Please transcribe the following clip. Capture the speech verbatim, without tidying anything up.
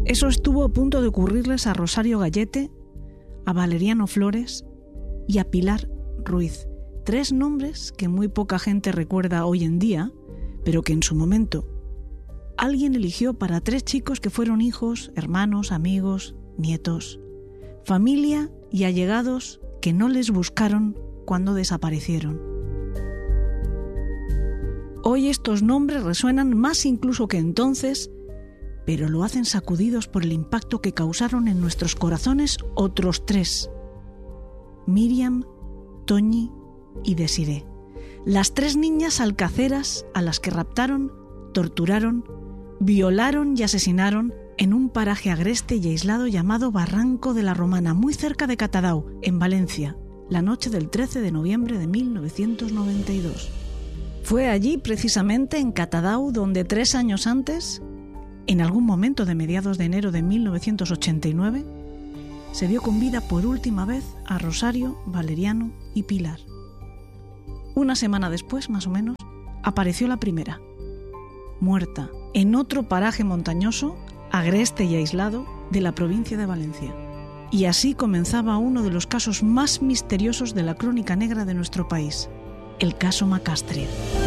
Eso estuvo a punto de ocurrirles a Rosario Gallete, a Valeriano Flores y a Pilar Ruiz. Tres nombres que muy poca gente recuerda hoy en día, pero que en su momento alguien eligió para tres chicos que fueron hijos, hermanos, amigos, nietos, familia y allegados que no les buscaron cuando desaparecieron. Hoy estos nombres resuenan más incluso que entonces, pero lo hacen sacudidos por el impacto que causaron en nuestros corazones otros tres: Miriam, Toñi y Desiré. Las tres niñas alcaceras a las que raptaron, torturaron, violaron y asesinaron en un paraje agreste y aislado llamado Barranco de la Romana, muy cerca de Catadau, en Valencia, la noche del trece de noviembre de mil novecientos noventa y dos. Fue allí, precisamente en Catadau, donde tres años antes, en algún momento de mediados de enero de mil novecientos ochenta y nueve, se vio con vida por última vez a Rosario, Valeriano y Pilar. Una semana después, más o menos, apareció la primera, muerta, en otro paraje montañoso, agreste y aislado, de la provincia de Valencia. Y así comenzaba uno de los casos más misteriosos de la crónica negra de nuestro país, el caso Macastre.